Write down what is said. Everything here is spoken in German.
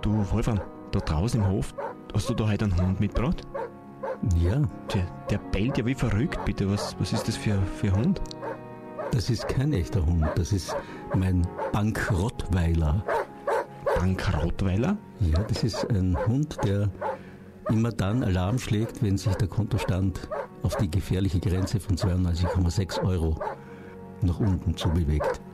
Du, Wolfram, da draußen im Hof, hast du da heute einen Hund mitgebracht? Ja, Der bellt ja wie verrückt, bitte. Was ist das für ein Hund? das ist kein echter Hund, das ist mein Bankrottweiler. Bankrottweiler? Ja, das ist ein Hund, der immer dann Alarm schlägt, wenn sich der Kontostand auf die gefährliche Grenze von 92,6 € nach unten zubewegt.